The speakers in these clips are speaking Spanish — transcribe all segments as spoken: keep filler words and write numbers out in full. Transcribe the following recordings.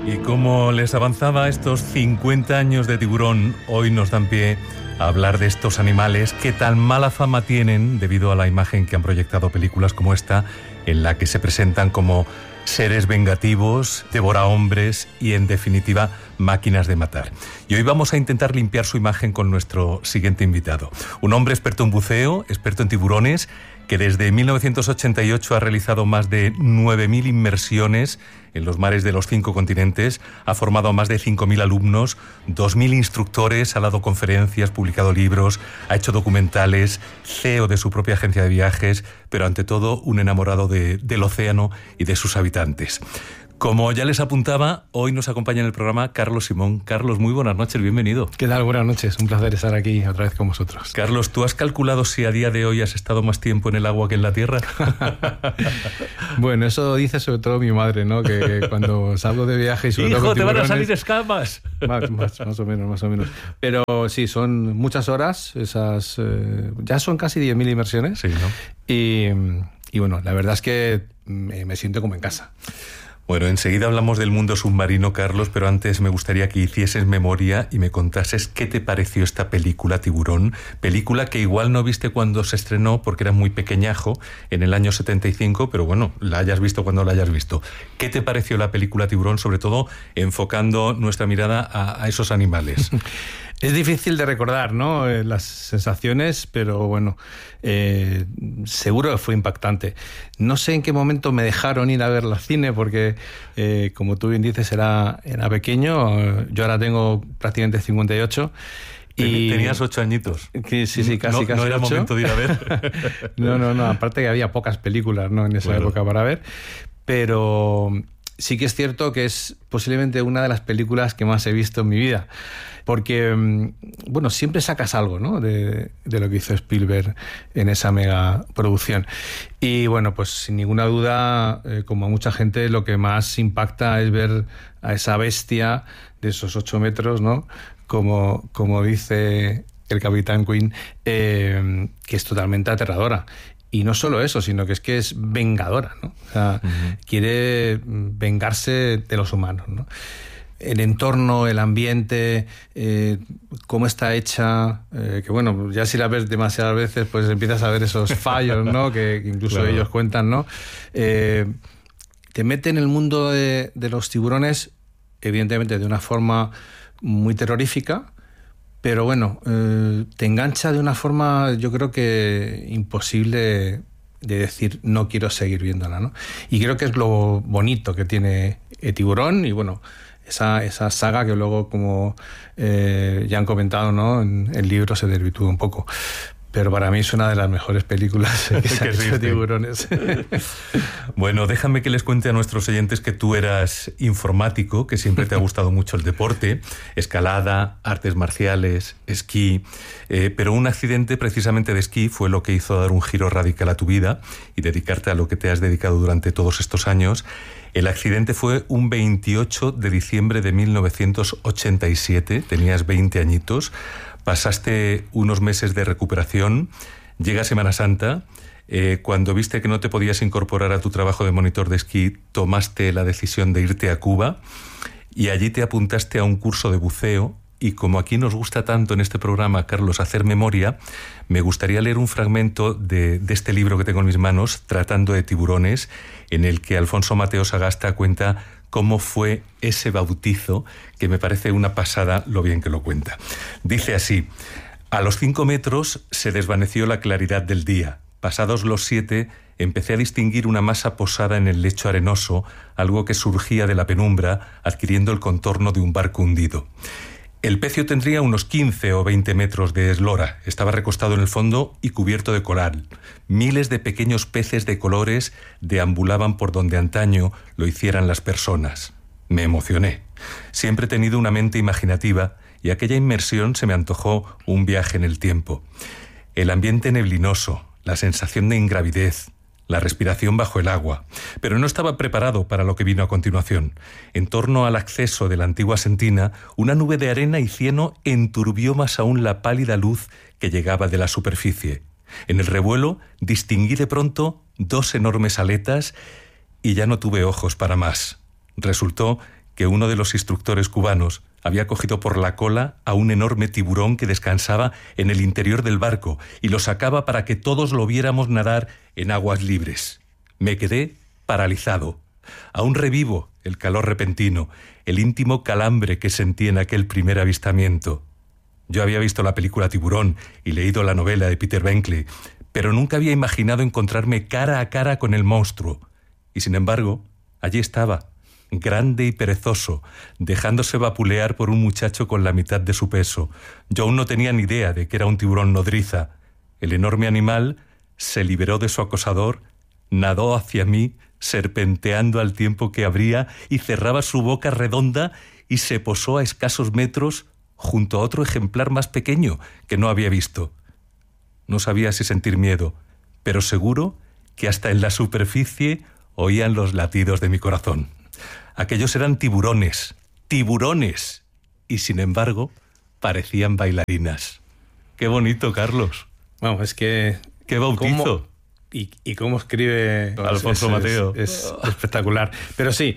Y como les avanzaba, estos cincuenta años de Tiburón hoy nos dan pie a hablar de estos animales que tan mala fama tienen debido a la imagen que han proyectado películas como esta, en la que se presentan como seres vengativos, devorahombres y, en definitiva, máquinas de matar. Y hoy vamos a intentar limpiar su imagen con nuestro siguiente invitado. Un hombre experto en buceo, experto en tiburones, que desde mil novecientos ochenta y ocho ha realizado más de nueve mil inmersiones en los mares de los cinco continentes, ha formado a más de cinco mil alumnos, dos mil instructores, ha dado conferencias, publicado libros, ha hecho documentales, C E O de su propia agencia de viajes, pero ante todo un enamorado de, del océano y de sus habitantes. Como ya les apuntaba, hoy nos acompaña en el programa Carlos Simón. Carlos, muy buenas noches, bienvenido. ¿Qué tal? Buenas noches, un placer estar aquí otra vez con vosotros. Carlos, ¿tú has calculado si a día de hoy has estado más tiempo en el agua que en la tierra? Bueno, eso dice sobre todo mi madre, ¿no? Que cuando salgo de viaje y sobre ¡Hijo, todo con te van a tiburones, salir escamas! Más, más, más o menos, más o menos. Pero sí, son muchas horas, esas eh, ya son casi diez mil inmersiones. Sí, ¿no? Y, y bueno, la verdad es que me, me siento como en casa. Bueno, enseguida hablamos del mundo submarino, Carlos, pero antes me gustaría que hicieses memoria y me contases qué te pareció esta película Tiburón, película que igual no viste cuando se estrenó porque era muy pequeñajo, en el año setenta y cinco, pero bueno, la hayas visto cuando la hayas visto. ¿Qué te pareció la película Tiburón, sobre todo enfocando nuestra mirada a, a esos animales? Es difícil de recordar, ¿no? Eh, las sensaciones, pero bueno, eh, seguro que fue impactante. No sé en qué momento me dejaron ir a verla al cine, porque, eh, como tú bien dices, era, era pequeño. Yo ahora tengo prácticamente cincuenta y ocho. Y tenías ocho añitos. Sí, sí, sí, casi, no, casi No era ocho. momento de ir a ver. No, no, no. Aparte que había pocas películas, ¿no? En esa Bueno. época para ver. Pero sí que es cierto que es posiblemente una de las películas que más he visto en mi vida. Porque, bueno, siempre sacas algo, ¿no? De, de lo que hizo Spielberg en esa mega producción. Y bueno, pues sin ninguna duda, eh, como a mucha gente, lo que más impacta es ver a esa bestia de esos ocho metros, ¿no? Como, como dice el Capitán Quinn, eh, que es totalmente aterradora. Y no solo eso, sino que es que es vengadora, ¿no? O sea, uh-huh. quiere vengarse de los humanos, ¿no? El entorno, el ambiente, eh, cómo está hecha, eh, que bueno, ya si la ves demasiadas veces, pues empiezas a ver esos fallos, ¿no? Que, que incluso claro. ellos cuentan, ¿no? Eh, te mete en el mundo de, de los tiburones, evidentemente de una forma muy terrorífica, pero bueno, eh, te engancha de una forma, yo creo que imposible de decir no quiero seguir viéndola, ¿no? Y creo que es lo bonito que tiene el Tiburón y bueno, esa, esa saga que luego, como eh, ya han comentado, ¿no? En el libro se desvirtúa un poco. Pero para mí es una de las mejores películas que se han hecho de tiburones. Bueno, déjame que les cuente a nuestros oyentes que tú eras informático, que siempre te ha gustado mucho el deporte, escalada, artes marciales, esquí, eh, pero un accidente precisamente de esquí fue lo que hizo dar un giro radical a tu vida y dedicarte a lo que te has dedicado durante todos estos años. El accidente fue un veintiocho de diciembre de mil novecientos ochenta y siete, tenías veinte añitos. Pasaste unos meses de recuperación, llega Semana Santa, eh, cuando viste que no te podías incorporar a tu trabajo de monitor de esquí, tomaste la decisión de irte a Cuba y allí te apuntaste a un curso de buceo y como aquí nos gusta tanto en este programa, Carlos, hacer memoria, me gustaría leer un fragmento de, de este libro que tengo en mis manos, Tratando de tiburones, en el que Alfonso Mateo Sagasta cuenta cómo fue ese bautizo, que me parece una pasada lo bien que lo cuenta. Dice así: a los cinco metros se desvaneció la claridad del día. Pasados los siete, empecé a distinguir una masa posada en el lecho arenoso, algo que surgía de la penumbra, adquiriendo el contorno de un barco hundido. El pecio tendría unos quince o veinte metros de eslora, estaba recostado en el fondo y cubierto de coral. Miles de pequeños peces de colores deambulaban por donde antaño lo hicieran las personas. Me emocioné. Siempre he tenido una mente imaginativa y aquella inmersión se me antojó un viaje en el tiempo. El ambiente neblinoso, la sensación de ingravidez, la respiración bajo el agua, pero no estaba preparado para lo que vino a continuación. En torno al acceso de la antigua Sentina, una nube de arena y cieno enturbió más aún la pálida luz que llegaba de la superficie. En el revuelo distinguí de pronto dos enormes aletas y ya no tuve ojos para más. Resultó que uno de los instructores cubanos había cogido por la cola a un enorme tiburón que descansaba en el interior del barco y lo sacaba para que todos lo viéramos nadar en aguas libres. Me quedé paralizado. Aún revivo el calor repentino, el íntimo calambre que sentí en aquel primer avistamiento. Yo había visto la película Tiburón y leído la novela de Peter Benchley, pero nunca había imaginado encontrarme cara a cara con el monstruo. Y sin embargo, allí estaba, grande y perezoso, dejándose vapulear por un muchacho con la mitad de su peso. Yo aún no tenía ni idea de que era un tiburón nodriza. El enorme animal se liberó de su acosador, nadó hacia mí, serpenteando al tiempo que abría y cerraba su boca redonda y se posó a escasos metros junto a otro ejemplar más pequeño que no había visto. No sabía si sentir miedo, pero seguro que hasta en la superficie oían los latidos de mi corazón. Aquellos eran tiburones, tiburones, y sin embargo parecían bailarinas. ¡Qué bonito, Carlos! Bueno, es que... ¡Qué bautizo! ¿Cómo, y, y cómo escribe Alfonso es, Mateo. Es, es espectacular. Pero sí,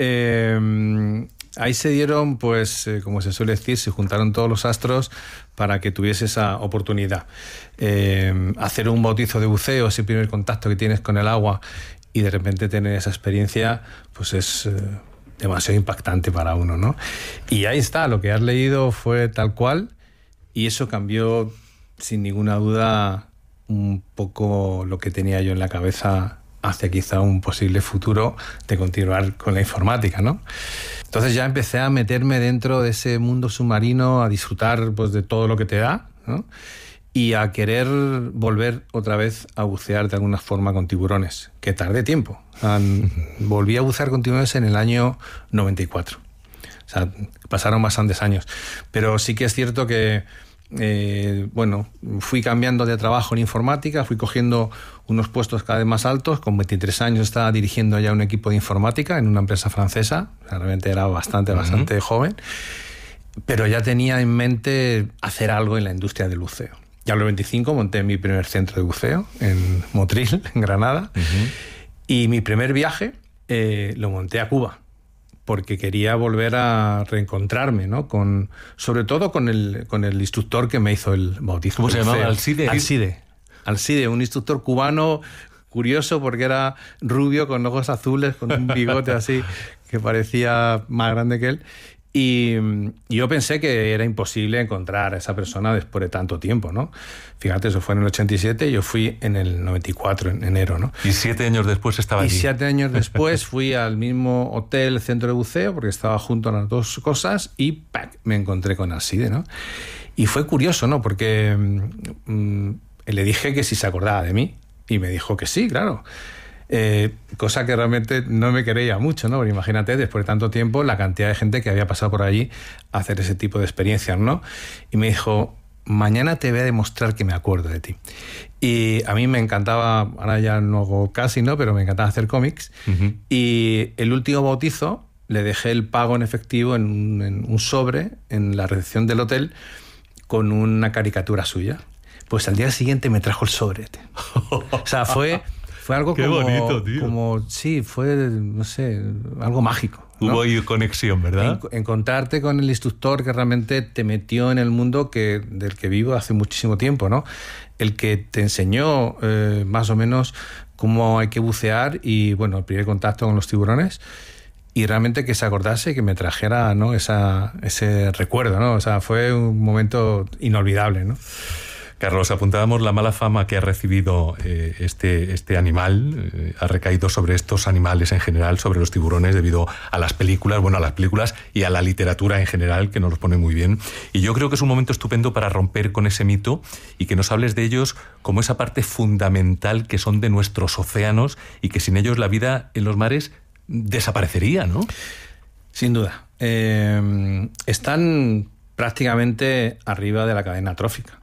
eh, ahí se dieron, pues, eh, como se suele decir, se juntaron todos los astros para que tuviese esa oportunidad. Eh, hacer un bautizo de buceo, ese primer contacto que tienes con el agua, y de repente tener esa experiencia, pues es eh, demasiado impactante para uno, ¿no? Y ahí está, lo que has leído fue tal cual, y eso cambió sin ninguna duda un poco lo que tenía yo en la cabeza hacia quizá un posible futuro de continuar con la informática, ¿no? Entonces ya empecé a meterme dentro de ese mundo submarino, a disfrutar, pues, de todo lo que te da, ¿no? Y a querer volver otra vez a bucear de alguna forma con tiburones, que tardé tiempo. Um, volví a bucear con tiburones en el año noventa y cuatro. O sea, pasaron bastantes años. Pero sí que es cierto que, eh, bueno, fui cambiando de trabajo en informática, fui cogiendo unos puestos cada vez más altos. Con veintitrés años estaba dirigiendo ya un equipo de informática en una empresa francesa. Realmente era bastante, bastante uh-huh. joven. Pero ya tenía en mente hacer algo en la industria del buceo. Ya a los veinticinco monté mi primer centro de buceo en Motril, en Granada. Uh-huh. Y mi primer viaje eh, lo monté a Cuba, porque quería volver a reencontrarme, ¿no? Con, sobre todo con el, con el instructor que me hizo el bautizo. ¿Cómo se llamaba? Alcide. Alcide. Alcide, un instructor cubano curioso porque era rubio, con ojos azules, con un bigote así que parecía más grande que él. Y yo pensé que era imposible encontrar a esa persona después de tanto tiempo, ¿no? Fíjate, eso fue en el ochenta y siete y yo fui en el noventa y cuatro, en enero, ¿no? Y siete años después estaba allí. Y siete años después fui al mismo hotel, centro de buceo, porque estaba junto a las dos cosas, y ¡pac!, me encontré con Alcide, ¿no? Y fue curioso, ¿no? Porque mmm, le dije que si se acordaba de mí, y me dijo que sí, claro. Eh, cosa que realmente no me creía mucho, ¿no? Porque imagínate, después de tanto tiempo, la cantidad de gente que había pasado por allí a hacer ese tipo de experiencias, ¿no? Y me dijo, mañana te voy a demostrar que me acuerdo de ti. Y a mí me encantaba, ahora ya no hago casi, ¿no? Pero me encantaba hacer cómics. Uh-huh. Y el último bautizo le dejé el pago en efectivo en un, en un sobre en la recepción del hotel con una caricatura suya. Pues al día siguiente me trajo el sobre. O sea, fue... Fue algo Qué como, bonito, tío. como, sí, fue, no sé, algo mágico, ¿no? Hubo ahí conexión, ¿verdad? En, encontrarte con el instructor que realmente te metió en el mundo que, del que vivo hace muchísimo tiempo, ¿no? El que te enseñó eh, más o menos cómo hay que bucear y, bueno, el primer contacto con los tiburones, y realmente que se acordase, que me trajera, ¿no? Esa, ese recuerdo, ¿no? O sea, fue un momento inolvidable, ¿no? Carlos, apuntábamos la mala fama que ha recibido eh, este, este animal, eh, ha recaído sobre estos animales en general, sobre los tiburones, debido a las películas, bueno, a las películas y a la literatura en general, que nos los pone muy bien. Y yo creo que es un momento estupendo para romper con ese mito y que nos hables de ellos como esa parte fundamental que son de nuestros océanos y que sin ellos la vida en los mares desaparecería, ¿no? Sin duda. Eh, están prácticamente arriba de la cadena trófica.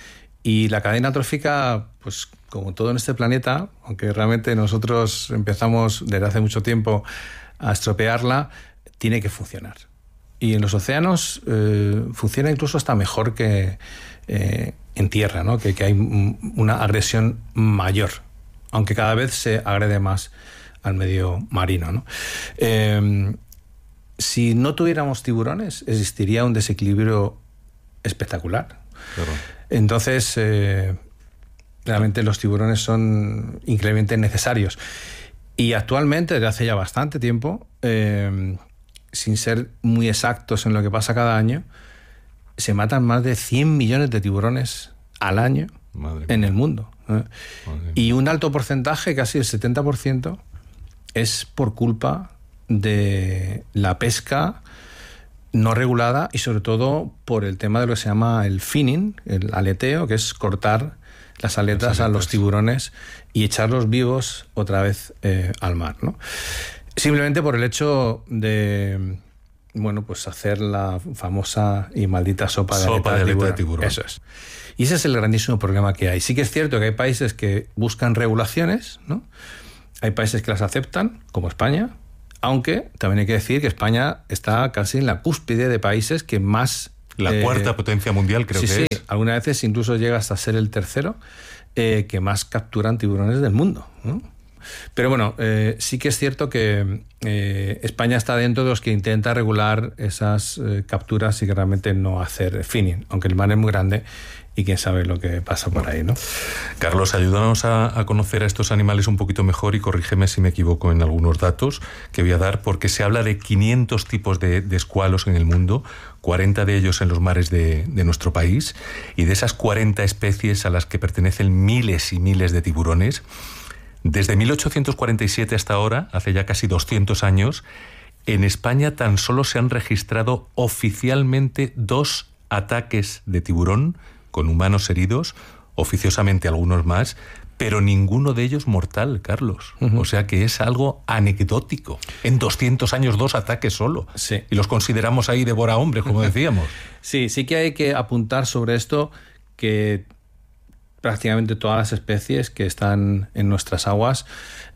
Y la cadena trófica, pues como todo en este planeta, aunque realmente nosotros empezamos desde hace mucho tiempo a estropearla, tiene que funcionar. Y en los océanos eh, funciona incluso hasta mejor que eh, en tierra, ¿no? Que, que hay una agresión mayor, aunque cada vez se agrede más al medio marino, ¿no? Eh, si no tuviéramos tiburones, existiría un desequilibrio espectacular. Claro. Entonces, eh, realmente los tiburones son increíblemente necesarios. Y actualmente, desde hace ya bastante tiempo, eh, sin ser muy exactos en lo que pasa cada año, se matan más de cien millones de tiburones al año en el mundo. ¿eh? Y un alto porcentaje, casi el setenta por ciento, es por culpa de la pesca no regulada y sobre todo por el tema de lo que se llama el finning, el aleteo, que es cortar las aletas, las aletas. a los tiburones y echarlos vivos otra vez eh, al mar, ¿no? Simplemente por el hecho de, bueno, pues hacer la famosa y maldita sopa de, sopa aleta, de, de, tiburón. aleta de tiburón. Eso es. Y ese es el grandísimo problema que hay. Sí que es cierto que hay países que buscan regulaciones, ¿no? Hay países que las aceptan, como España, aunque también hay que decir que España está casi en la cúspide de países que más... La eh, cuarta potencia mundial, creo sí, que sí, es. Algunas veces incluso llega hasta ser el tercero eh, que más capturan tiburones del mundo, ¿no? Pero bueno, eh, sí que es cierto que eh, España está dentro de los que intenta regular esas eh, capturas y que realmente no hacer finning, aunque el mar es muy grande y quién sabe lo que pasa por ahí, ¿no? Carlos, ayúdanos a, a conocer a estos animales un poquito mejor y corrígeme si me equivoco en algunos datos que voy a dar, porque se habla de quinientos tipos de, de escualos en el mundo, cuarenta de ellos en los mares de, de nuestro país, y de esas cuarenta especies a las que pertenecen miles y miles de tiburones. Desde mil ochocientos cuarenta y siete hasta ahora, hace ya casi doscientos años, en España tan solo se han registrado oficialmente dos ataques de tiburón con humanos heridos, oficiosamente algunos más, pero ninguno de ellos mortal, Carlos. Uh-huh. O sea que es algo anecdótico. En doscientos años, dos ataques solo. Sí. Y los consideramos ahí devora hombres, como decíamos. Sí, sí que hay que apuntar sobre esto que prácticamente todas las especies que están en nuestras aguas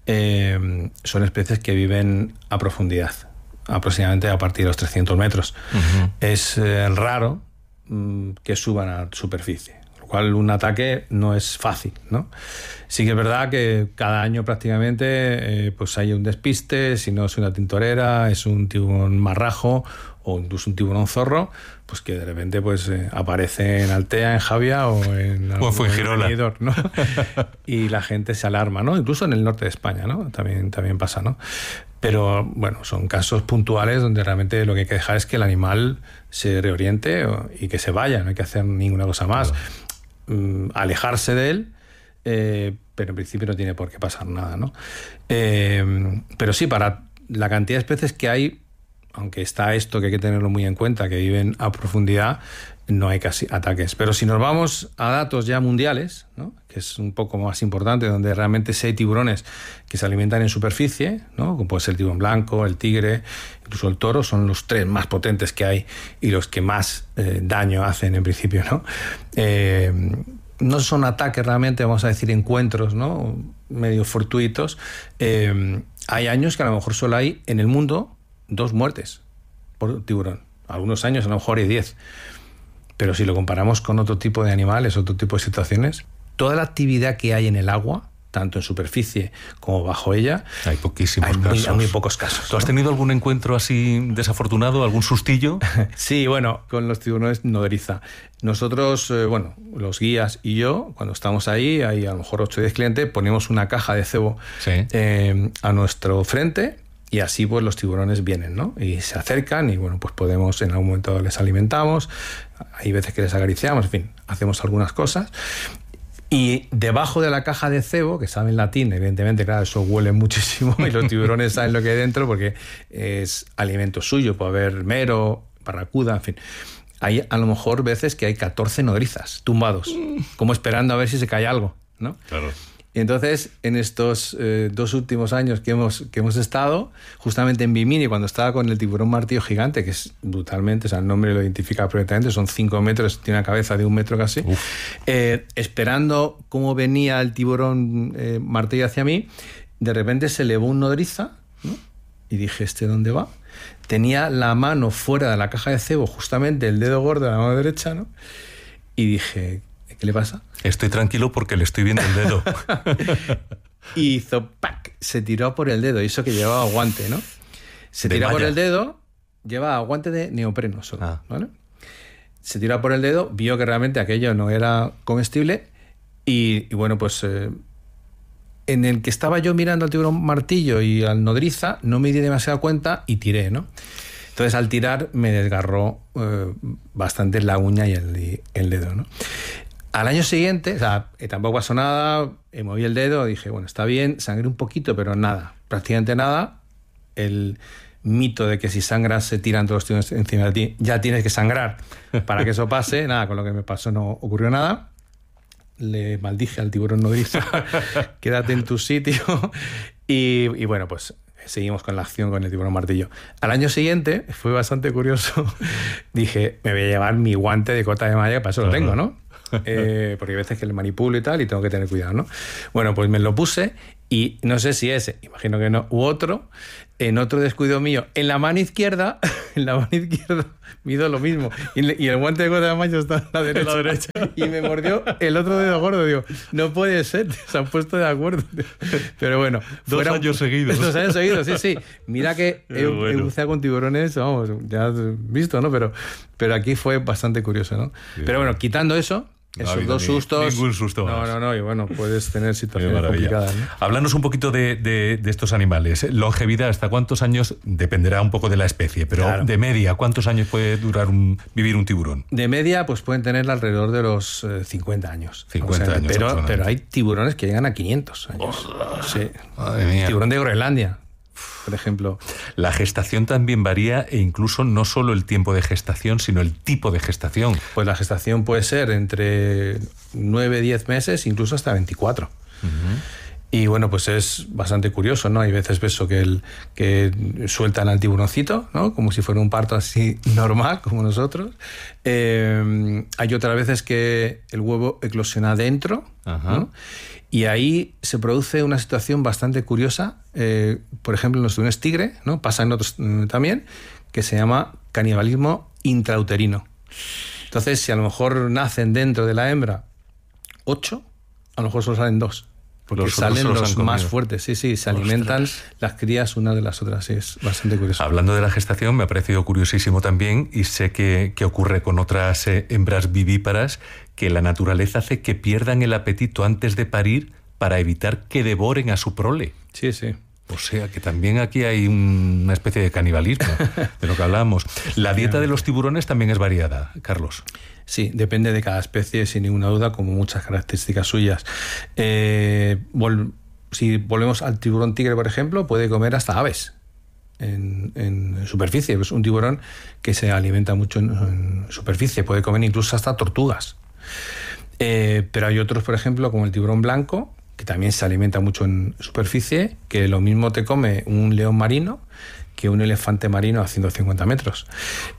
eh, son especies que viven a profundidad, aproximadamente a partir de los trescientos metros. Uh-huh. Es eh, raro mm, que suban a superficie, lo cual un ataque no es fácil, ¿no? Sí que es verdad que cada año prácticamente eh, pues hay un despiste, si no es una tintorera, es un tiburón marrajo o incluso un tiburón zorro, pues que de repente pues eh, aparece en Altea, en Javia o en o fue en Girola, ¿no? Y la gente se alarma, ¿no? Incluso en el norte de España, ¿no? También, también pasa, ¿no? Pero bueno, son casos puntuales donde realmente lo que hay que dejar es que el animal se reoriente y que se vaya, no hay que hacer ninguna cosa más. Claro. Mm, alejarse de él, eh, pero en principio no tiene por qué pasar nada, ¿no? Eh, pero sí, para la cantidad de especies que hay, aunque está esto que hay que tenerlo muy en cuenta, que viven a profundidad, no hay casi ataques. Pero si nos vamos a datos ya mundiales, ¿no? Que es un poco más importante, donde realmente sí hay tiburones que se alimentan en superficie, ¿no? Como puede ser el tiburón blanco, el tigre, incluso el toro, son los tres más potentes que hay y los que más eh, daño hacen en principio, ¿no? Eh, no son ataques realmente, vamos a decir, encuentros, ¿no? Medio fortuitos. Eh, hay años que a lo mejor solo hay en el mundo dos muertes por tiburón. Algunos años a lo mejor hay diez. Pero si lo comparamos con otro tipo de animales, otro tipo de situaciones, toda la actividad que hay en el agua, tanto en superficie como bajo ella, hay poquísimos hay casos. Muy, hay muy pocos casos. ¿Tú has tenido algún encuentro así desafortunado, algún sustillo? Sí, bueno, con los tiburones nodriza. Nosotros, eh, bueno, los guías y yo, cuando estamos ahí, hay a lo mejor ocho o diez clientes, ponemos una caja de cebo sí. eh, a nuestro frente. Y así pues los tiburones vienen, ¿no? Y se acercan y bueno, pues podemos, en algún momento les alimentamos, hay veces que les acariciamos, en fin, hacemos algunas cosas. Y debajo de la caja de cebo, que sabe en latín, evidentemente, claro, eso huele muchísimo y los tiburones saben lo que hay dentro porque es alimento suyo, puede haber mero, barracuda, en fin. Hay a lo mejor veces que hay catorce nodrizas tumbados, como esperando a ver si se cae algo, ¿no? Claro. Y entonces, en estos eh, dos últimos años que hemos, que hemos estado, justamente en Bimini, cuando estaba con el tiburón martillo gigante, que es brutalmente, o sea, el nombre lo identifica perfectamente, son cinco metros, tiene una cabeza de un metro casi, eh, esperando cómo venía el tiburón eh, martillo hacia mí, de repente se elevó un nodriza, ¿no? Y dije, ¿este dónde va? Tenía la mano fuera de la caja de cebo, justamente el dedo gordo de la mano derecha, ¿no? Y dije, ¿qué le pasa? Estoy tranquilo porque le estoy viendo el dedo. Y hizo ¡pac! Se tiró por el dedo, y eso que llevaba guante, ¿no? Se tiró por el dedo, lleva guante de neopreno solo, Ah. ¿vale? Se tiró por el dedo, vio que realmente aquello no era comestible y, y bueno, pues eh, en el que estaba yo mirando al tiburón martillo y al nodriza no me di demasiada cuenta y tiré, ¿no? Entonces al tirar me desgarró eh, bastante la uña y el, y el dedo, ¿no? Al año siguiente, o sea, eh, tampoco pasó nada, eh, moví el dedo, dije, bueno, está bien, sangré un poquito, pero nada, prácticamente nada. El mito de que si sangras se tiran todos los tiburones encima de ti, ya tienes que sangrar para que eso pase, nada, con lo que me pasó no ocurrió nada. Le maldije al tiburón nodriza, quédate en tu sitio. Y, y bueno, pues seguimos con la acción con el tiburón martillo. Al año siguiente, fue bastante curioso, dije, me voy a llevar mi guante de cota de malla, que para eso lo tengo, ¿no? Eh, porque hay veces que le manipulo y tal y tengo que tener cuidado, ¿no? Bueno, pues me lo puse y no sé si ese, imagino que no, u otro, en otro descuido mío, en la mano izquierda, en la mano izquierda mido lo mismo y, y el guante de cota de malla está en la derecha, la derecha. Y me mordió el otro dedo gordo. Digo, no puede ser, se han puesto de acuerdo. Pero bueno, dos fuera, años seguidos. Dos años seguidos, sí, sí. Mira que he, bueno. he buceado con tiburones, vamos, ya has visto, ¿no? Pero, pero aquí fue bastante curioso, ¿no? Bien. Pero bueno, quitando eso, No ha esos habido dos ni- sustos. ningún susto No, más. no, no. Y bueno, puedes tener Qué situaciones maravilla. complicadas, ¿no? Háblanos un poquito de, de- de estos animales. Longevidad, ¿hasta cuántos años? Dependerá un poco de la especie, pero Claro. de media, ¿cuántos años puede durar un, vivir un tiburón? De media, pues pueden tener alrededor de los eh, cincuenta años. cincuenta años, Pero, aproximadamente. pero hay tiburones que llegan a quinientos años. Sí. Madre mía. Tiburón de Groenlandia, por ejemplo. La gestación también varía e incluso no solo el tiempo de gestación, sino el tipo de gestación. Pues la gestación puede ser entre nueve, diez meses, incluso hasta veinticuatro. Y bueno, pues es bastante curioso, ¿no? Hay veces eso que, el, que sueltan al tiburoncito, ¿no? Como si fuera un parto así normal, como nosotros. Eh, hay otras veces que el huevo eclosiona dentro, Ajá. ¿no? Y ahí se produce una situación bastante curiosa. Eh, por ejemplo, en los tiburones tigre, ¿no? Pasa en otros eh, también, que se llama canibalismo intrauterino. Entonces, si a lo mejor nacen dentro de la hembra ocho, a lo mejor solo salen dos. Porque Los otros salen se los los han más comido. fuertes, sí, sí, se Ostras. alimentan las crías una de las otras, sí, es bastante curioso. Hablando de la gestación, me ha parecido curiosísimo también, y sé que, que ocurre con otras eh, hembras vivíparas, que la naturaleza hace que pierdan el apetito antes de parir para evitar que devoren a su prole. Sí, sí. O sea que también aquí hay un- una especie de canibalismo de lo que hablábamos. La dieta de los tiburones también es variada, Carlos. Sí, depende de cada especie, sin ninguna duda, como muchas características suyas. Eh, vol- si volvemos al tiburón tigre, por ejemplo, puede comer hasta aves en, en superficie. Es un tiburón que se alimenta mucho en, en superficie, puede comer incluso hasta tortugas. Eh, pero hay otros, por ejemplo, como el tiburón blanco, que también se alimenta mucho en superficie, que lo mismo te come un león marino que un elefante marino a ciento cincuenta metros.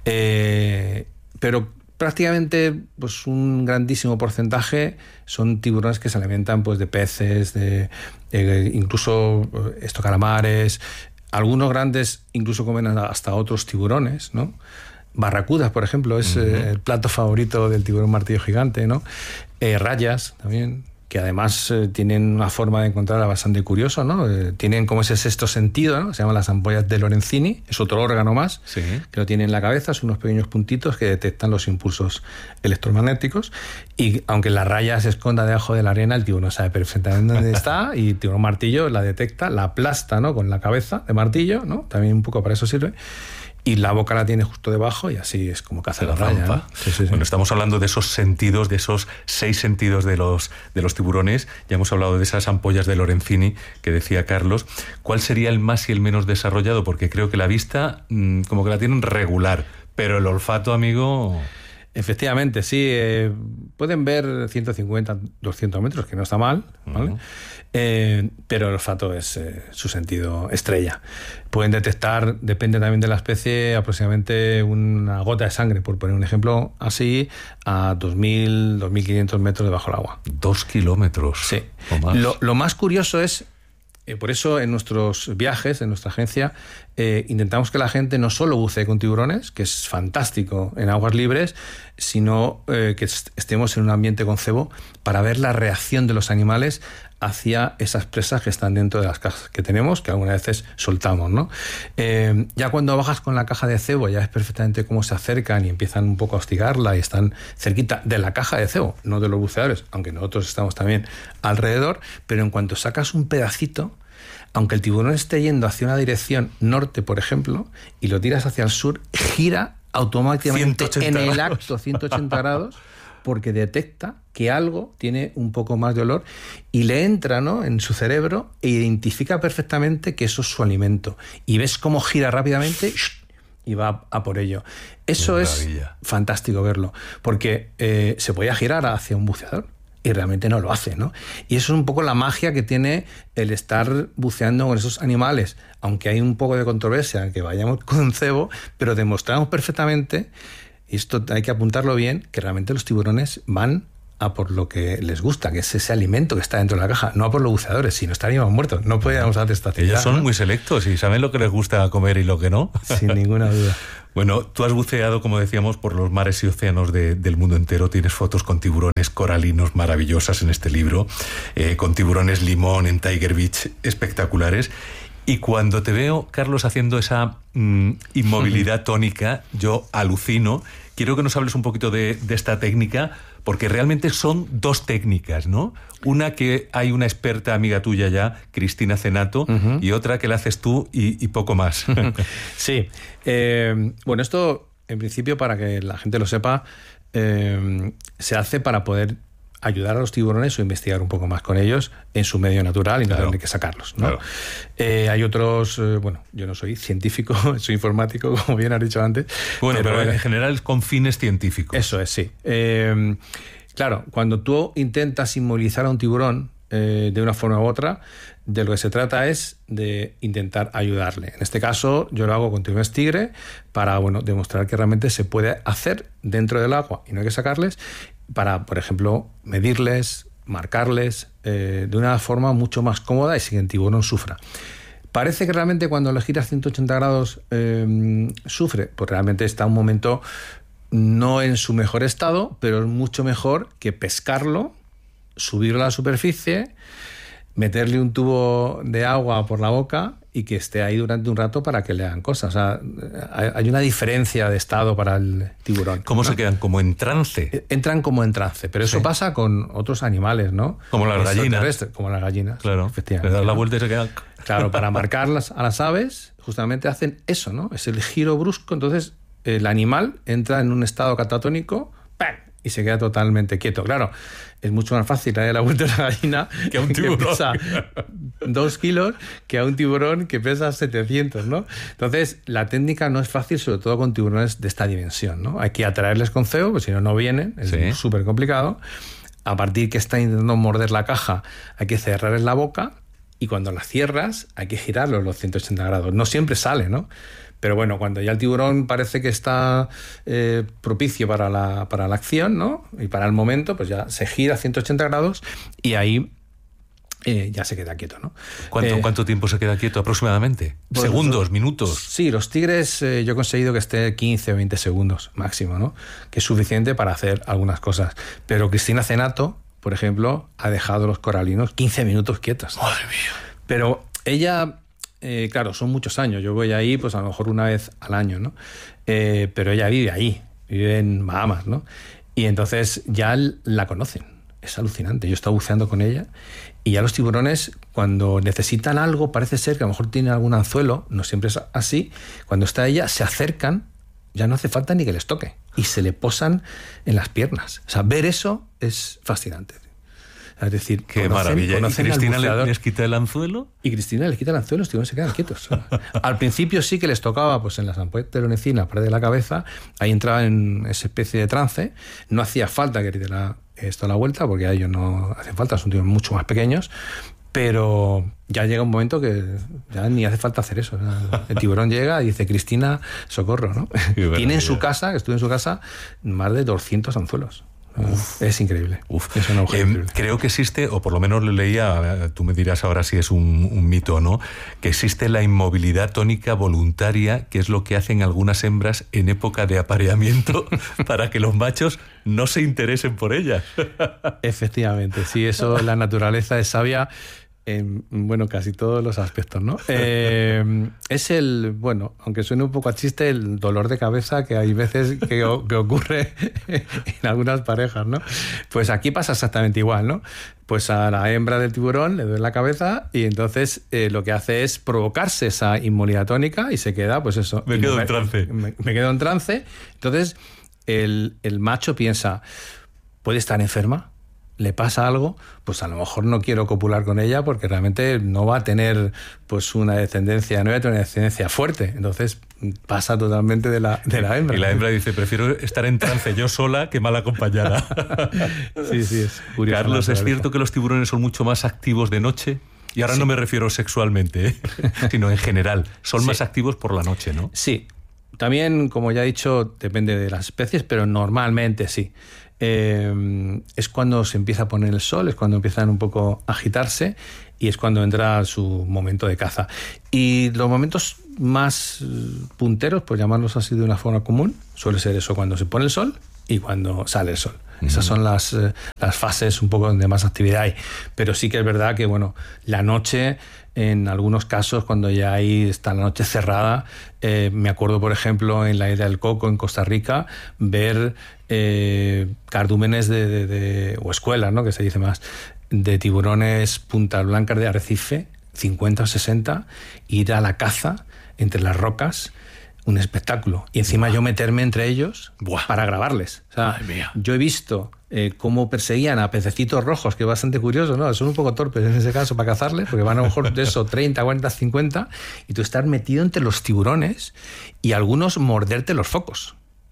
Eh, pero prácticamente pues un grandísimo porcentaje son tiburones que se alimentan pues de peces, de, de incluso eh, esto calamares. Algunos grandes incluso comen hasta otros tiburones, ¿no? Barracudas, por ejemplo, es uh-huh. eh, el plato favorito del tiburón martillo gigante, ¿no? Eh, rayas también, que además eh, tienen una forma de encontrarla bastante curiosa, ¿no? Eh, tienen como ese sexto sentido, ¿no? Se llaman las ampollas de Lorenzini, es otro órgano más, sí. que lo tienen en la cabeza, son unos pequeños puntitos que detectan los impulsos electromagnéticos, y aunque la raya se esconda debajo de la arena, el tiburón sabe perfectamente dónde está, y el tiburón martillo la detecta, la aplasta, ¿no? Con la cabeza de martillo, ¿no? También un poco para eso sirve. Y la boca la tiene justo debajo y así es como caza la, la raya, ¿no? Sí, sí, sí. Bueno, estamos hablando de esos sentidos, de esos seis sentidos de los, de los tiburones. Ya hemos hablado de esas ampollas de Lorenzini que decía Carlos. ¿Cuál sería el más y el menos desarrollado? Porque creo que la vista mmm, como que la tienen regular, pero el olfato, amigo... Efectivamente, sí. Eh, pueden ver ciento cincuenta, doscientos metros, que no está mal, ¿vale? Uh-huh. Eh, pero el olfato es eh, su sentido estrella. Pueden detectar, depende también de la especie, aproximadamente una gota de sangre, por poner un ejemplo así, a dos mil, dos mil quinientos metros debajo del agua. Dos kilómetros. Sí. O más. Lo, lo más curioso es, eh, por eso en nuestros viajes, en nuestra agencia, eh, intentamos que la gente no solo bucee con tiburones, que es fantástico en aguas libres, sino eh, que est- estemos en un ambiente con cebo para ver la reacción de los animales hacia esas presas que están dentro de las cajas que tenemos, que algunas veces soltamos, ¿no? Eh, ya cuando bajas con la caja de cebo, ya ves perfectamente cómo se acercan y empiezan un poco a hostigarla y están cerquita de la caja de cebo, no de los buceadores, aunque nosotros estamos también alrededor, pero en cuanto sacas un pedacito, aunque el tiburón esté yendo hacia una dirección norte, por ejemplo, y lo tiras hacia el sur, gira automáticamente en el grados. acto ciento ochenta grados, porque detecta que algo tiene un poco más de olor y le entra, ¿no?, en su cerebro e identifica perfectamente que eso es su alimento. Y ves cómo gira rápidamente y va a por ello. Eso es fantástico verlo, porque eh, se podía girar hacia un buceador y realmente no lo hace, ¿no? Y eso es un poco la magia que tiene el estar buceando con esos animales, aunque hay un poco de controversia en que vayamos con cebo, pero demostramos perfectamente, y esto hay que apuntarlo bien, que realmente los tiburones van a por lo que les gusta, que es ese alimento que está dentro de la caja, no a por los buceadores, si no estaríamos muertos, no podríamos hacer esta actividad. Ellos son, ¿no?, muy selectos y saben lo que les gusta comer y lo que no. Sin ninguna duda. Bueno, tú has buceado, como decíamos, por los mares y océanos de, del mundo entero. Tienes fotos con tiburones coralinos maravillosas en este libro, eh, con tiburones limón en Tiger Beach espectaculares. Y cuando te veo, Carlos, haciendo esa mm, inmovilidad tónica, yo alucino. Quiero que nos hables un poquito de, de esta técnica, porque realmente son dos técnicas, ¿no? Una que hay una experta amiga tuya ya, Cristina Cenato, uh-huh. y otra que la haces tú y, y poco más. Sí. Eh, bueno, esto, en principio, para que la gente lo sepa, eh, se hace para poder ayudar a los tiburones o investigar un poco más con ellos en su medio natural y no claro. tener que sacarlos, ¿no? Claro. Eh, hay otros, eh, bueno, yo no soy científico, soy informático, como bien has dicho antes. Bueno, pero, pero en general es con fines científicos. Eso es, sí. Eh, claro, cuando tú intentas inmovilizar a un tiburón eh, de una forma u otra, de lo que se trata es de intentar ayudarle. En este caso, yo lo hago con tiburones tigre para, bueno, demostrar que realmente se puede hacer dentro del agua y no hay que sacarles, para, por ejemplo, medirles, marcarles eh, de una forma mucho más cómoda y sin que el tiburón sufra. Parece que realmente cuando le giras ciento ochenta grados eh, sufre, pues realmente está un momento no en su mejor estado, pero es mucho mejor que pescarlo, subirlo a la superficie, meterle un tubo de agua por la boca y que esté ahí durante un rato para que le hagan cosas. O sea, hay una diferencia de estado para el tiburón. ¿Cómo ¿no? se quedan? ¿Como en trance? Entran como en trance, pero eso sí. pasa con otros animales, ¿no? Como las gallinas. Como las gallinas. Claro, efectivamente. le das la ¿no? vuelta y se quedan... Claro, para marcarlas a las aves, justamente hacen eso, ¿no? Es el giro brusco, entonces el animal entra en un estado catatónico, ¡pam!, y se queda totalmente quieto. Claro, es mucho más fácil darle la vuelta a la gallina que a un tiburón que pesa dos kilos que a un tiburón que pesa setecientos, ¿no? Entonces, la técnica no es fácil, sobre todo con tiburones de esta dimensión, ¿no? Hay que atraerles con cebo, porque si no, no vienen, es súper sí. complicado. A partir que están intentando morder la caja, hay que cerrarles la boca y cuando la cierras hay que girarlos los ciento ochenta grados. No siempre sale, ¿no? Pero bueno, cuando ya el tiburón parece que está eh, propicio para la, para la acción, ¿no?, y para el momento, pues ya se gira a ciento ochenta grados y ahí eh, ya se queda quieto, ¿no? ¿Cuánto, eh, ¿Cuánto tiempo se queda quieto aproximadamente? Pues, ¿Segundos, minutos? Sí, los tigres eh, yo he conseguido que esté quince o veinte segundos máximo, ¿no?, que es suficiente para hacer algunas cosas. Pero Cristina Cenato, por ejemplo, ha dejado los coralinos quince minutos quietos. ¡Madre mía! Pero ella... Eh, claro, son muchos años. Yo voy ahí, pues a lo mejor una vez al año, ¿no? Eh, pero ella vive ahí, vive en Bahamas, ¿no? Y entonces ya la conocen. Es alucinante. Yo he estado buceando con ella y ya los tiburones, cuando necesitan algo, parece ser que a lo mejor tienen algún anzuelo, no siempre es así. Cuando está ella, se acercan, ya no hace falta ni que les toque y se le posan en las piernas. O sea, ver eso es fascinante. Es decir, qué conocen, maravilla. Conocen ¿Y Cristina le, les quita el anzuelo? Y Cristina les quita el anzuelo, los tiburones se quedan quietos. Al principio sí que les tocaba, pues en las ampollas de teronecina, la pared de la cabeza, ahí entraba en esa especie de trance. No hacía falta que le diera esto a la vuelta, porque a ellos no hacen falta, son tiburones mucho más pequeños. Pero ya llega un momento que ya ni hace falta hacer eso. El tiburón llega y dice, Cristina, socorro, ¿no? Tiene en su casa, que estuve en su casa, más de doscientos anzuelos. Uf. Es increíble. Uf. Es un agujero eh, increíble. Creo que existe, o por lo menos lo leía, tú me dirás ahora si es un, un mito o no, que existe la inmovilidad tónica voluntaria, que es lo que hacen algunas hembras en época de apareamiento para que los machos no se interesen por ellas. Efectivamente, sí, eso, la naturaleza es sabia en, bueno, casi todos los aspectos, ¿no? Eh, es el, bueno, aunque suene un poco a chiste, el dolor de cabeza que hay veces que, que ocurre en algunas parejas, ¿no? Pues aquí pasa exactamente igual, ¿no? Pues a la hembra del tiburón le duele la cabeza y entonces eh, lo que hace es provocarse esa inmovilidad tónica y se queda, pues eso. Me quedo en trance. Me, me quedo en trance. Entonces el, el macho piensa, ¿puede estar enferma? ¿Le pasa algo? Pues a lo mejor no quiero copular con ella porque realmente no va a tener pues una descendencia, no va a tener una descendencia fuerte. Entonces pasa totalmente de la, de la hembra. Y la hembra dice, prefiero estar en trance yo sola que mal acompañada. Sí, sí, es curioso. Carlos, ¿es cierto que los tiburones son mucho más activos de noche? Y ahora sí. No me refiero sexualmente, ¿eh? Sino en general. Son sí. Más activos por la noche, ¿no? Sí. También, como ya he dicho, depende de las especies, pero normalmente sí. Eh, es cuando se empieza a poner el sol, es cuando empiezan un poco a agitarse y es cuando entra su momento de caza. Y los momentos más punteros, por llamarlos así de una forma común, suele ser eso, cuando se pone el sol y cuando sale el sol. Uh-huh. Esas son las, eh, las fases un poco donde más actividad hay. Pero sí que es verdad que, bueno, la noche, en algunos casos, cuando ya ahí está la noche cerrada, eh, me acuerdo, por ejemplo, en la isla del Coco, en Costa Rica, ver eh, cardúmenes de, de, de, o escuelas, ¿no?, que se dice más, de tiburones puntas blancas de arrecife, cincuenta o sesenta, ir a la caza entre las rocas, un espectáculo. Y encima Buah. yo meterme entre ellos Buah. para grabarles. O sea, yo he visto eh, cómo perseguían a pececitos rojos, que es bastante curioso, ¿no? Son un poco torpes en ese caso para cazarles, porque van a lo mejor de eso treinta, cuarenta, cincuenta, y tú estar metido entre los tiburones y algunos morderte los focos.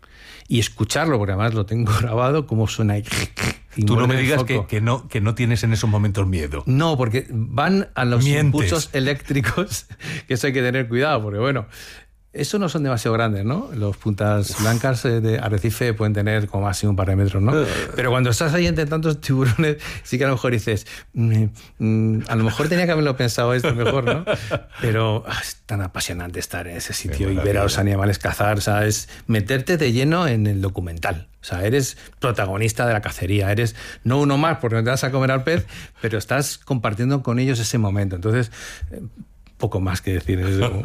Y escucharlo, porque además lo tengo grabado, cómo suena ahí. Tú no me digas que, que, no, que no tienes en esos momentos miedo. No, porque van a los Mientes. impulsos eléctricos, que eso hay que tener cuidado, porque bueno, eso no son demasiado grandes, ¿no? Los puntas blancas de arrecife pueden tener como máximo un par de metros, ¿no? Pero cuando estás ahí entre tantos tiburones, sí que a lo mejor dices, mm, mm, a lo mejor tenía que haberlo pensado esto mejor, ¿no? Pero ah, es tan apasionante estar en ese sitio y ver a los animales cazar, o sea, es meterte de lleno en el documental. O sea, eres protagonista de la cacería, eres no uno más porque no te vas a comer al pez, pero estás compartiendo con ellos ese momento. Entonces, eh, poco más que decir eso.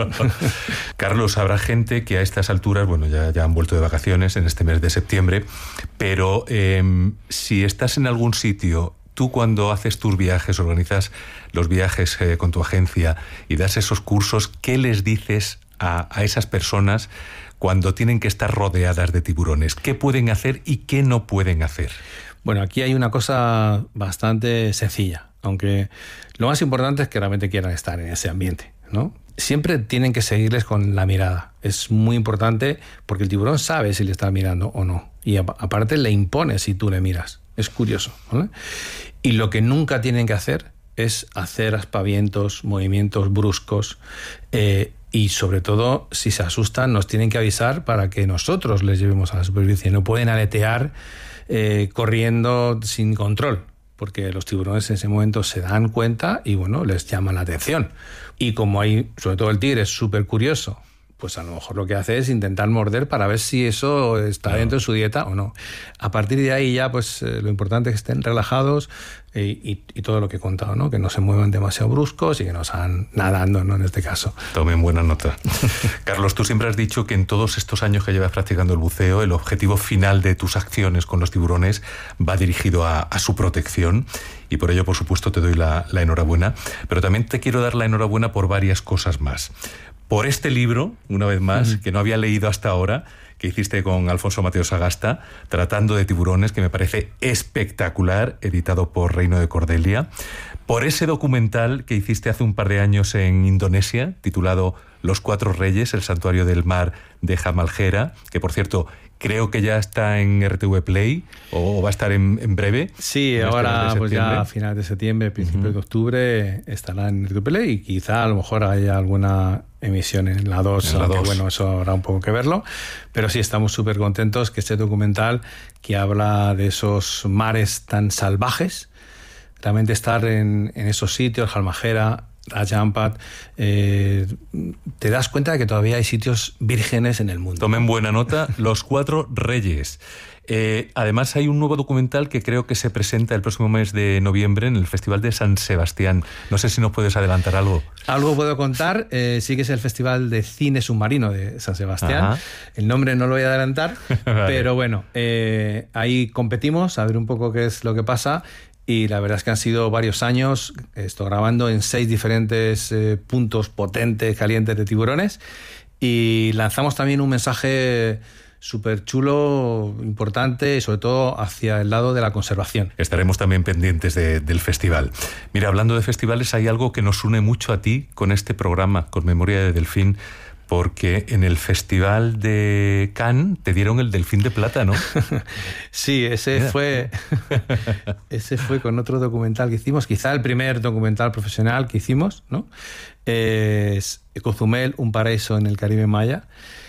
Carlos, habrá gente que a estas alturas, bueno, ya, ya han vuelto de vacaciones en este mes de septiembre, pero eh, si estás en algún sitio, tú cuando haces tus viajes, organizas los viajes eh, con tu agencia y das esos cursos, ¿qué les dices a, a esas personas cuando tienen que estar rodeadas de tiburones? ¿Qué pueden hacer y qué no pueden hacer? Bueno, aquí hay una cosa bastante sencilla, aunque lo más importante es que realmente quieran estar en ese ambiente, ¿no? Siempre tienen que seguirles con la mirada. Es muy importante porque el tiburón sabe si le está mirando o no. Y aparte le impone si tú le miras. Es curioso, ¿vale? Y lo que nunca tienen que hacer es hacer aspavientos, movimientos bruscos, eh, y sobre todo, si se asustan, nos tienen que avisar para que nosotros les llevemos a la superficie. No pueden aletear eh, corriendo sin control, porque los tiburones en ese momento se dan cuenta y, bueno, les llama la atención. Y como hay, sobre todo el tigre, es súper curioso, pues a lo mejor lo que hace es intentar morder para ver si eso está claro. dentro de su dieta o no. A partir de ahí ya, pues eh, lo importante es que estén relajados eh, y, y todo lo que he contado, ¿no? Que no se muevan demasiado bruscos y que no salgan nadando, ¿no? En este caso. Tomen buena nota. Carlos, tú siempre has dicho que en todos estos años que llevas practicando el buceo, el objetivo final de tus acciones con los tiburones va dirigido a, a su protección. Y por ello, por supuesto, te doy la, la enhorabuena. Pero también te quiero dar la enhorabuena por varias cosas más. Por este libro, una vez más, uh-huh. que no había leído hasta ahora, que hiciste con Alfonso Mateo Sagasta, Tratando de tiburones, que me parece espectacular, editado por Reino de Cordelia. Por ese documental que hiciste hace un par de años en Indonesia, titulado Los Cuatro Reyes, el santuario del mar de Jamalgera, que por cierto, creo que ya está en R T V Play, o va a estar en, en breve. Sí, en ahora este pues ya a finales de septiembre, principios uh-huh. de octubre, estará en R T V Play y quizá a lo mejor haya alguna emisión en la dos, aunque bueno, eso habrá un poco que verlo. Pero sí, estamos súper contentos que este documental que habla de esos mares tan salvajes, realmente estar en, en esos sitios, Halmahera, Raja Ampat, eh, te das cuenta de que todavía hay sitios vírgenes en el mundo. Tomen buena nota, Los Cuatro Reyes. Eh, además hay un nuevo documental que creo que se presenta el próximo mes de noviembre en el Festival de San Sebastián. No sé si nos puedes adelantar algo. Algo puedo contar, eh, sí que es el Festival de Cine Submarino de San Sebastián. Ajá. El nombre no lo voy a adelantar, vale. Pero bueno, eh, ahí competimos a ver un poco qué es lo que pasa. Y la verdad es que han sido varios años, estoy grabando en seis diferentes eh, puntos potentes, calientes de tiburones, y lanzamos también un mensaje súper chulo, importante, y sobre todo hacia el lado de la conservación. Estaremos también pendientes de, del festival. Mira, hablando de festivales, hay algo que nos une mucho a ti con este programa, con Memoria de Delfín, porque en el Festival de Cannes te dieron el Delfín de Plata, ¿no? Sí, ese Mira. fue ese fue con otro documental que hicimos, quizá el primer documental profesional que hicimos, ¿no? Es Cozumel, un paraíso en el Caribe Maya.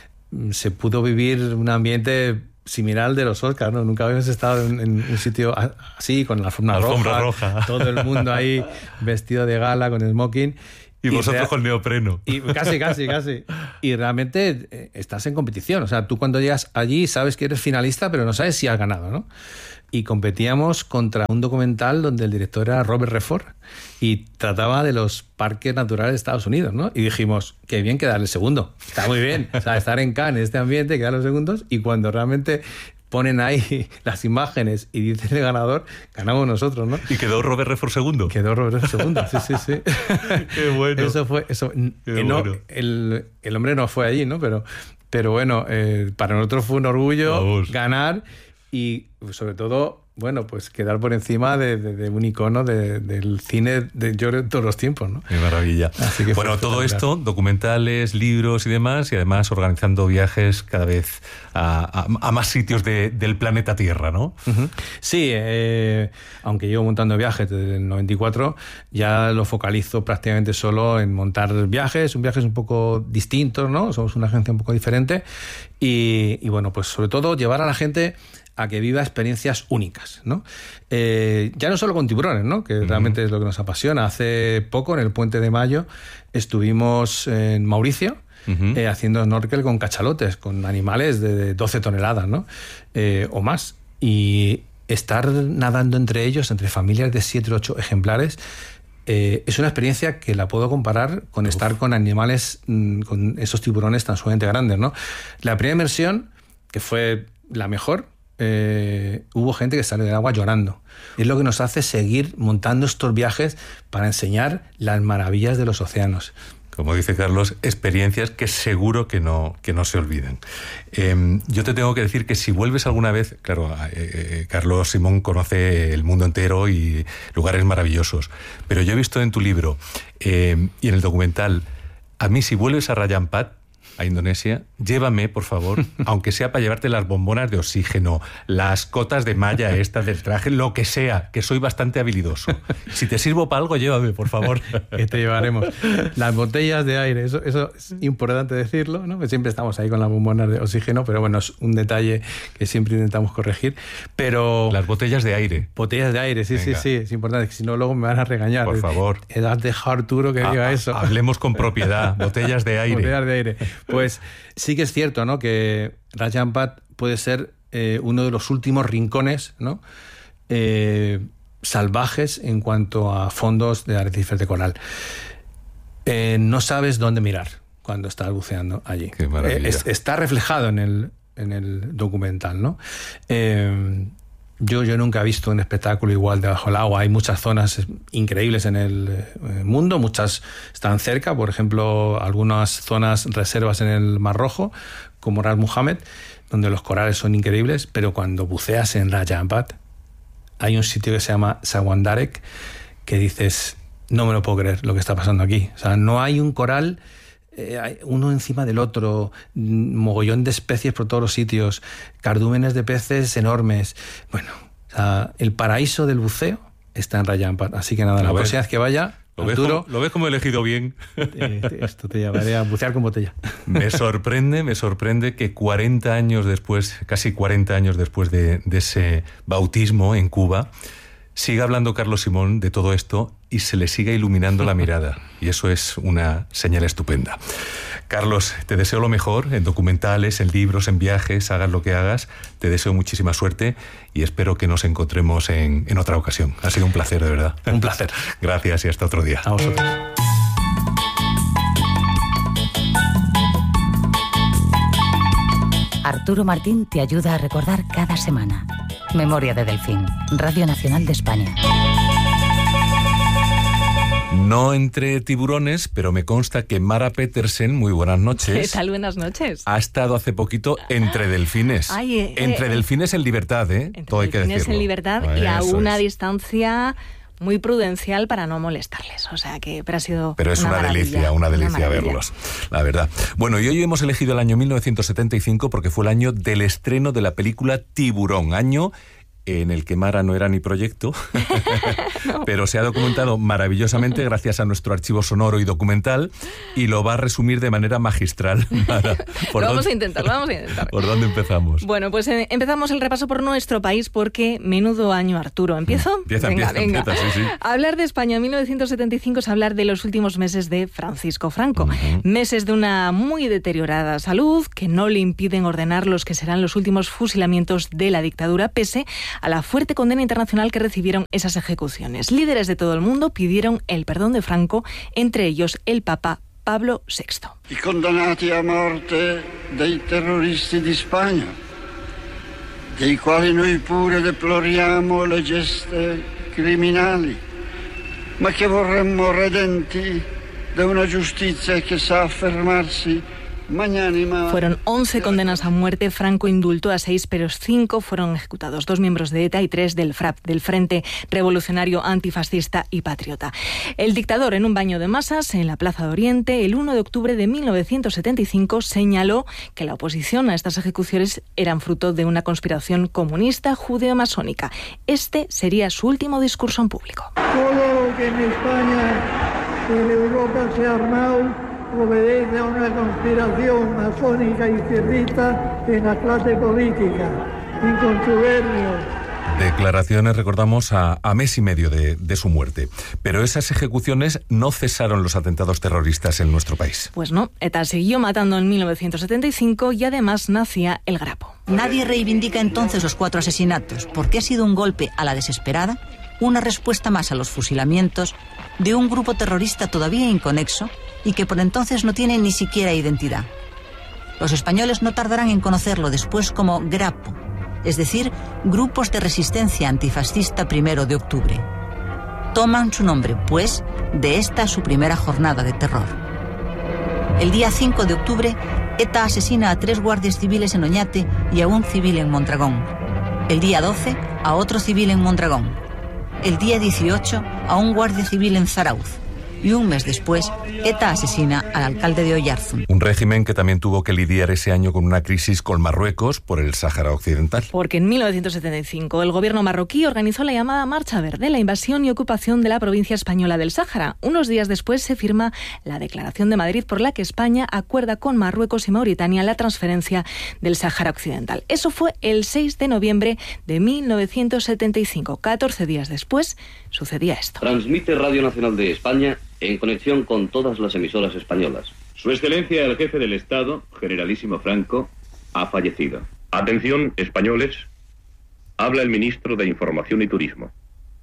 Se pudo vivir un ambiente similar al de los Oscars, ¿no? Nunca habíamos estado en, en un sitio así, con la alfombra, alfombra roja, roja, todo el mundo ahí vestido de gala, con smoking. Y, y vosotros real, con neopreno. Y casi, casi, casi. Y realmente eh, estás en competición. O sea, tú cuando llegas allí sabes que eres finalista, pero no sabes si has ganado, ¿no? Y competíamos contra un documental donde el director era Robert Redford y trataba de los parques naturales de Estados Unidos, ¿no? Y dijimos, qué bien quedar el segundo. Está muy bien. O sea, estar en Cannes, en este ambiente, quedar los segundos. Y cuando realmente ponen ahí las imágenes y dicen el ganador, ganamos nosotros, ¿no? ¿Y quedó Robert Redford segundo? Quedó Robert Redford segundo, sí, sí, sí. Qué bueno. Eso fue, eso, Qué no, bueno. el, el hombre no fue allí, ¿no? Pero, pero bueno, eh, para nosotros fue un orgullo Vamos. ganar y sobre todo, bueno, pues quedar por encima de, de, de un icono de, del cine de, yo, de todos los tiempos, ¿no? Qué maravilla. Así que bueno, todo esto, documentales, libros y demás, y además organizando viajes cada vez a, a, a más sitios de, del planeta Tierra, ¿no? Uh-huh. Sí, eh, aunque llevo montando viajes desde el noventa y cuatro, ya lo focalizo prácticamente solo en montar viajes, un viajes un poco distintos, ¿no? Somos una agencia un poco diferente y, y bueno, pues sobre todo llevar a la gente a que viva experiencias únicas, ¿no? Eh, ya no solo con tiburones, ¿no? Que uh-huh. realmente es lo que nos apasiona. Hace poco, en el Puente de Mayo, estuvimos en Mauricio, uh-huh. eh, haciendo snorkel con cachalotes, con animales de doce toneladas, ¿no? Eh, o más. Y estar nadando entre ellos, entre familias de siete o ocho ejemplares, eh, es una experiencia que la puedo comparar con Uf. estar con animales, con esos tiburones tan sumamente grandes, ¿no? La primera inmersión, que fue la mejor, Eh, hubo gente que salió del agua llorando. Es lo que nos hace seguir montando estos viajes para enseñar las maravillas de los océanos. Como dice Carlos, experiencias que seguro que no, que no se olvidan. Eh, yo te tengo que decir que si vuelves alguna vez, claro, eh, Carlos Simón conoce el mundo entero y lugares maravillosos, pero yo he visto en tu libro eh, y en el documental, a mí si vuelves a Raja Ampat, a Indonesia, llévame, por favor, aunque sea para llevarte las bombonas de oxígeno, las cotas de malla estas del traje, lo que sea, que soy bastante habilidoso. Si te sirvo para algo, llévame, por favor. Que te llevaremos. Las botellas de aire, eso, eso es importante decirlo, ¿no? Que siempre estamos ahí con las bombonas de oxígeno, pero bueno, es un detalle que siempre intentamos corregir. Pero las botellas de aire. Botellas de aire, sí, Venga. sí, sí, es importante, que si no luego me van a regañar. Por favor. Has dejado a Arturo que ah, diga eso. Hablemos con propiedad, botellas de aire. Botellas de aire. Pues sí que es cierto, ¿no? Que Raja Ampat puede ser eh, uno de los últimos rincones, ¿no? Eh, salvajes en cuanto a fondos de arrecifes de coral. Eh, no sabes dónde mirar cuando estás buceando allí. Qué maravilla. Eh, es, está reflejado en el, en el documental, ¿no? Eh, Yo, yo nunca he visto un espectáculo igual debajo del agua. Hay muchas zonas increíbles en el mundo, muchas están cerca, por ejemplo, algunas zonas reservas en el Mar Rojo, como Ras Mohammed, donde los corales son increíbles, pero cuando buceas en Raja Ampat, hay un sitio que se llama Sawandarek, que dices, no me lo puedo creer lo que está pasando aquí. O sea, no hay un coral Eh, uno encima del otro, mogollón de especies por todos los sitios, cardúmenes de peces enormes. Bueno, o sea, el paraíso del buceo está en Raja Ampat. Así que nada, a la ver, próxima vez que vaya, ¿Lo ves, como, ¿Lo ves como he elegido bien? Eh, esto te llevaré a bucear con botella. Me sorprende, me sorprende que cuarenta años después, casi cuarenta años después de, de ese bautismo en Cuba, siga hablando Carlos Simón de todo esto y se le siga iluminando la mirada. Y eso es una señal estupenda. Carlos, te deseo lo mejor en documentales, en libros, en viajes, hagas lo que hagas. Te deseo muchísima suerte y espero que nos encontremos en, en otra ocasión. Ha sido un placer, de verdad. Un placer. Gracias y hasta otro día. A vosotros. Arturo Martín te ayuda a recordar cada semana. Memoria de Delfín, Radio Nacional de España. No entre tiburones, pero me consta que Mara Petersen, muy buenas noches. ¿Qué tal? Buenas noches. Ha estado hace poquito entre delfines. Ay, eh, entre eh, delfines en libertad, ¿eh? Entre Todo hay que delfines decirlo. en libertad y a Eso una es. distancia muy prudencial para no molestarles. O sea que pero ha sido Pero es una, una delicia, una delicia maravilla. verlos, la verdad. Bueno, y hoy hemos elegido el año mil novecientos setenta y cinco porque fue el año del estreno de la película Tiburón, año en el que Mara no era ni proyecto, no. Pero se ha documentado maravillosamente gracias a nuestro archivo sonoro y documental y lo va a resumir de manera magistral. Mara, lo vamos dónde, a intentar, lo vamos a intentar. ¿Por dónde empezamos? Bueno, pues eh, empezamos el repaso por nuestro país porque menudo año, Arturo. ¿Empiezo? Empieza, venga, empieza, venga. empieza, sí, sí. Hablar de España en mil novecientos setenta y cinco es hablar de los últimos meses de Francisco Franco. Uh-huh. Meses de una muy deteriorada salud que no le impiden ordenar los que serán los últimos fusilamientos de la dictadura, pese a la fuerte condena internacional que recibieron esas ejecuciones. Líderes de todo el mundo pidieron el perdón de Franco, entre ellos el Papa Pablo sexto. I condannati a morte dei terroristi di Spagna, dei quali noi pure deploriamo le geste criminali, ma che vorremmo redenti da una giustizia che sa affermarsi. Fueron once condenas a muerte. Franco indultó a seis, pero cinco fueron ejecutados. Dos miembros de ETA y tres del FRAP, del Frente Revolucionario Antifascista y Patriota. El dictador, en un baño de masas en la Plaza de Oriente, el uno de octubre de mil novecientos setenta y cinco, señaló que la oposición a estas ejecuciones eran fruto de una conspiración comunista judeo-masónica. Este sería su último discurso en público. Todo lo que en España, en Europa se ha armado, obedece a una conspiración masónica y izquierdista en la clase política, en contubernio. Declaraciones, recordamos, a, a mes y medio de, de su muerte. Pero esas ejecuciones no cesaron los atentados terroristas en nuestro país. Pues no, ETA siguió matando en mil novecientos setenta y cinco y además nacía el Grapo. Nadie reivindica entonces los cuatro asesinatos, porque ha sido un golpe a la desesperada, una respuesta más a los fusilamientos de un grupo terrorista todavía inconexo y que por entonces no tiene ni siquiera identidad. Los españoles no tardarán en conocerlo después como Grapo, es decir, Grupos de Resistencia Antifascista Primero de Octubre. Toman su nombre, pues, de esta su primera jornada de terror. El día cinco de octubre, ETA asesina a tres guardias civiles en Oñate y a un civil en Mondragón. El día doce, a otro civil en Mondragón. El día dieciocho, a un guardia civil en Zarauz. Y un mes después, ETA asesina al alcalde de Oyarzún. Un régimen que también tuvo que lidiar ese año con una crisis con Marruecos por el Sáhara Occidental. Porque en mil novecientos setenta y cinco el gobierno marroquí organizó la llamada Marcha Verde, la invasión y ocupación de la provincia española del Sáhara. Unos días después se firma la Declaración de Madrid por la que España acuerda con Marruecos y Mauritania la transferencia del Sáhara Occidental. Eso fue el seis de noviembre de mil novecientos setenta y cinco. catorce días después sucedía esto. Transmite Radio Nacional de España en conexión con todas las emisoras españolas. Su Excelencia el Jefe del Estado, Generalísimo Franco, ha fallecido. Atención, españoles, habla el Ministro de Información y Turismo.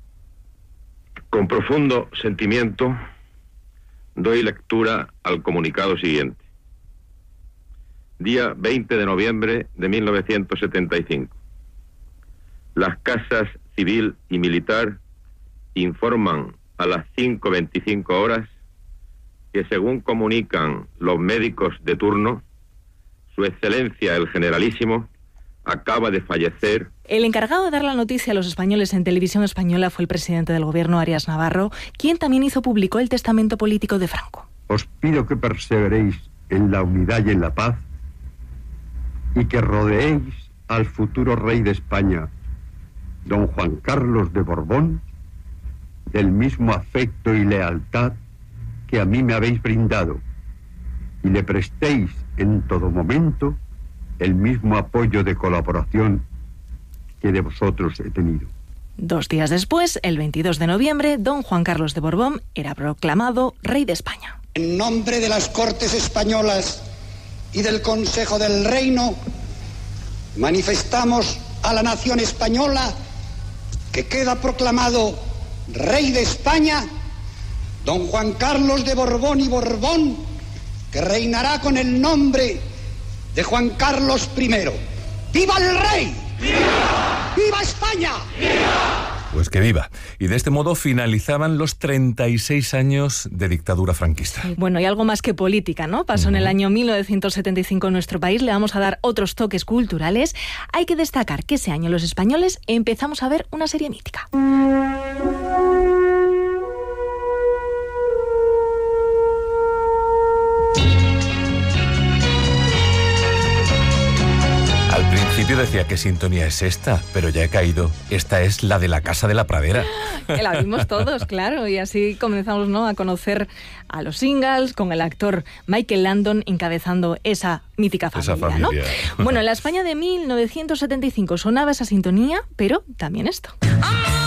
Con profundo sentimiento doy lectura al comunicado siguiente. Día veinte de noviembre de mil novecientos setenta y cinco. Las casas civil y militar informan a las cinco veinticinco horas que, según comunican los médicos de turno, Su Excelencia el Generalísimo acaba de fallecer. El encargado de dar la noticia a los españoles en televisión española fue el presidente del gobierno, Arias Navarro, quien también hizo público el testamento político de Franco. Os pido que perseveréis en la unidad y en la paz y que rodeéis al futuro rey de España, don Juan Carlos de Borbón, del mismo afecto y lealtad que a mí me habéis brindado, y le prestéis en todo momento el mismo apoyo de colaboración que de vosotros he tenido. Dos días después, el veintidós de noviembre, don Juan Carlos de Borbón era proclamado rey de España. En nombre de las Cortes Españolas y del Consejo del Reino, manifestamos a la nación española que queda proclamado rey de España don Juan Carlos de Borbón y Borbón, que reinará con el nombre de Juan Carlos primero. ¡Viva el rey! ¡Viva! ¡Viva España! ¡Viva! Pues que viva. Y de este modo finalizaban los treinta y seis años de dictadura franquista. Bueno, y algo más que política, ¿no? Pasó uh-huh. en el año mil novecientos setenta y cinco en nuestro país. Le vamos a dar otros toques culturales. Hay que destacar que ese año los españoles empezamos a ver una serie mítica. Al principio decía, ¿qué sintonía es esta? Pero ya he caído. Esta es la de La Casa de la Pradera. Que la vimos todos, claro. Y así comenzamos, ¿no?, a conocer a los Ingalls, con el actor Michael Landon encabezando esa mítica familia, esa familia. ¿no? Bueno, en la España de mil novecientos setenta y cinco sonaba esa sintonía, pero también esto.